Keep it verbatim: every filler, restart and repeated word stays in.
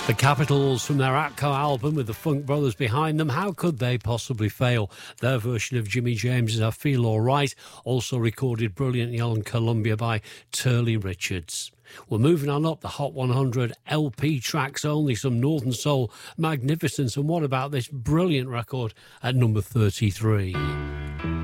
The Capitals from their Atco album with the Funk Brothers behind them. How could they possibly fail? Their version of Jimmy James's I Feel Alright, also recorded brilliantly on Columbia by Turley Richards. We're moving on up the Hot one hundred L P tracks only, some Northern Soul magnificence. And what about this brilliant record at number thirty-three?